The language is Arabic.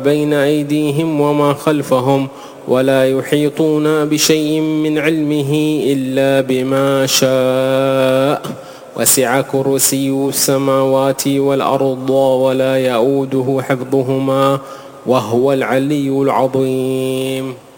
بين أيديهم وما خلفهم ولا يحيطون بشيء من علمه إلا بما شاء. وسع كرسيه السماوات والأرض ولا يئوده حفظهما وهو العلي العظيم.